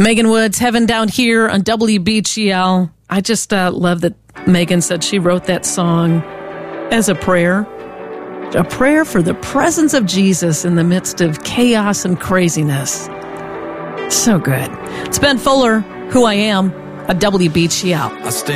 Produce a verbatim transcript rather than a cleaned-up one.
Megan Woods, Heaven Down Here on W B G L. I just uh, love that Megan said she wrote that song as a prayer. A prayer for the presence of Jesus in the midst of chaos and craziness. So good. It's Ben Fuller, Who I Am, at W B G L.